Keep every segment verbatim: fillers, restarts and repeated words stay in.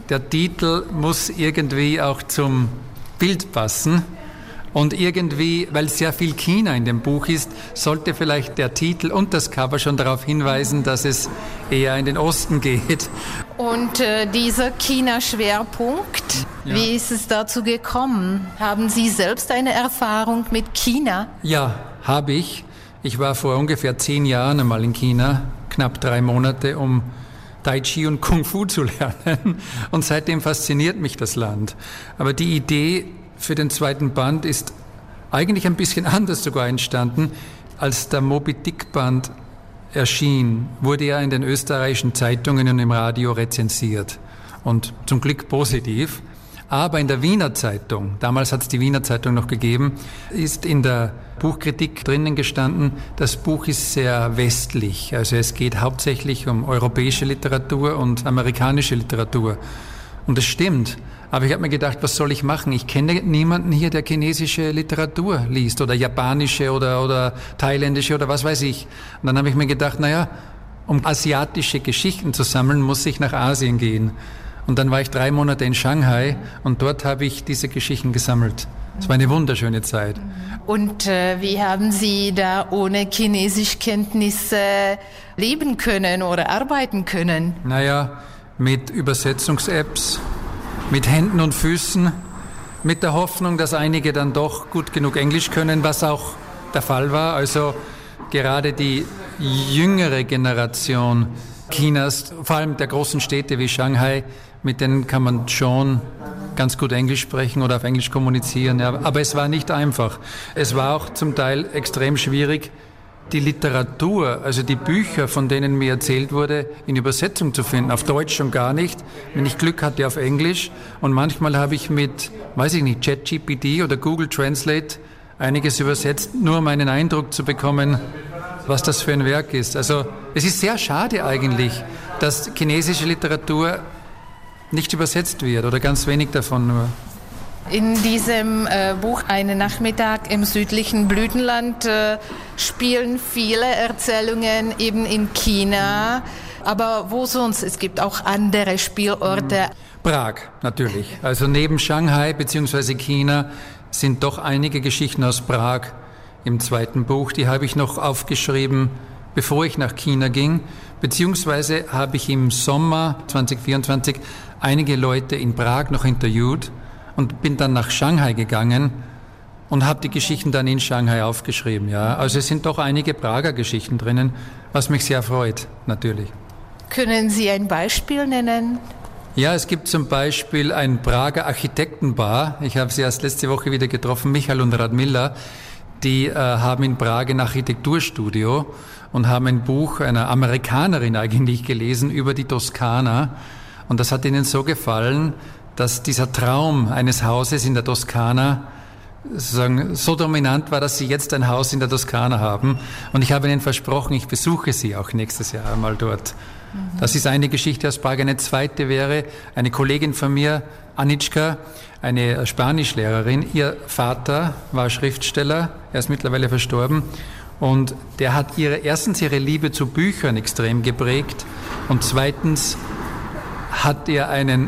der Titel muss irgendwie auch zum Bild passen. Und irgendwie, weil sehr viel China in dem Buch ist, sollte vielleicht der Titel und das Cover schon darauf hinweisen, dass es eher in den Osten geht. Und äh, dieser China-Schwerpunkt, ja. Wie ist es dazu gekommen? Haben Sie selbst eine Erfahrung mit China? Ja, habe ich. Ich war vor ungefähr zehn Jahren einmal in China, knapp drei Monate, um Tai Chi und Kung Fu zu lernen. Und seitdem fasziniert mich das Land. Aber die Idee für den zweiten Band ist eigentlich ein bisschen anders sogar entstanden. Als der Moby-Dick-Band erschien, wurde er in den österreichischen Zeitungen und im Radio rezensiert. Und zum Glück positiv. Aber in der Wiener Zeitung, damals hat es die Wiener Zeitung noch gegeben, ist in der Buchkritik drinnen gestanden, das Buch ist sehr westlich. Also es geht hauptsächlich um europäische Literatur und amerikanische Literatur. Und das stimmt. Aber ich habe mir gedacht, was soll ich machen? Ich kenne niemanden hier, der chinesische Literatur liest oder japanische oder, oder thailändische oder was weiß ich. Und dann habe ich mir gedacht, naja, um asiatische Geschichten zu sammeln, muss ich nach Asien gehen. Und dann war ich drei Monate in Shanghai und dort habe ich diese Geschichten gesammelt. Es war eine wunderschöne Zeit. Und äh, wie haben Sie da ohne Chinesischkenntnisse leben können oder arbeiten können? Naja, mit Übersetzungs-Apps, mit Händen und Füßen, mit der Hoffnung, dass einige dann doch gut genug Englisch können, was auch der Fall war. Also gerade die jüngere Generation Chinas, vor allem der großen Städte wie Shanghai, mit denen kann man schon ganz gut Englisch sprechen oder auf Englisch kommunizieren. Ja, aber es war nicht einfach. Es war auch zum Teil extrem schwierig, die Literatur, also die Bücher, von denen mir erzählt wurde, in Übersetzung zu finden. Auf Deutsch schon gar nicht. Wenn ich Glück hatte, auf Englisch. Und manchmal habe ich mit, weiß ich nicht, ChatGPT oder Google Translate einiges übersetzt, nur um einen Eindruck zu bekommen, was das für ein Werk ist. Also es ist sehr schade eigentlich, dass chinesische Literatur nicht übersetzt wird oder ganz wenig davon nur. In diesem äh, Buch Ein Nachmittag im südlichen Blütenland äh, spielen viele Erzählungen eben in China. Aber wo sonst? Es gibt auch andere Spielorte. Prag natürlich. Also neben Shanghai bzw. China sind doch einige Geschichten aus Prag im zweiten Buch. Die habe ich noch aufgeschrieben, bevor ich nach China ging. Beziehungsweise habe ich im Sommer zwanzig vierundzwanzig einige Leute in Prag noch interviewt und bin dann nach Shanghai gegangen und habe die Geschichten dann in Shanghai aufgeschrieben. Ja. Also es sind doch einige Prager Geschichten drinnen, was mich sehr freut, natürlich. Können Sie ein Beispiel nennen? Ja, es gibt zum Beispiel ein Prager Architektenpaar. Ich habe sie erst letzte Woche wieder getroffen, Michael und Radmila. Die äh, haben in Prag ein Architekturstudio und haben ein Buch einer Amerikanerin eigentlich gelesen über die Toskana. Und das hat ihnen so gefallen, dass dieser Traum eines Hauses in der Toskana sozusagen so dominant war, dass sie jetzt ein Haus in der Toskana haben. Und ich habe ihnen versprochen, ich besuche sie auch nächstes Jahr einmal dort. Mhm. Das ist eine Geschichte aus Prag. Eine zweite wäre, eine Kollegin von mir, Anitschka, eine Spanischlehrerin. Ihr Vater war Schriftsteller, er ist mittlerweile verstorben. Und der hat ihre, erstens ihre Liebe zu Büchern extrem geprägt und zweitens hat er einen,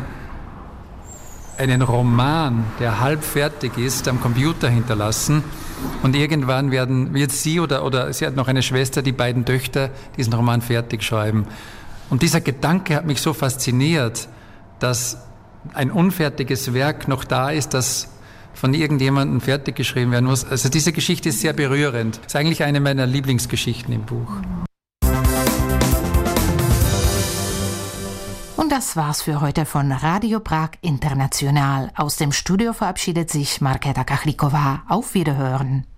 einen Roman, der halb fertig ist, am Computer hinterlassen. Und irgendwann werden, wird sie oder, oder sie hat noch eine Schwester, die beiden Töchter, diesen Roman fertig schreiben. Und dieser Gedanke hat mich so fasziniert, dass ein unfertiges Werk noch da ist, das von irgendjemandem fertig geschrieben werden muss. Also diese Geschichte ist sehr berührend. Das ist eigentlich eine meiner Lieblingsgeschichten im Buch. Und das war's für heute von Radio Prag International. Aus dem Studio verabschiedet sich Markéta Kachlikova. Auf Wiederhören.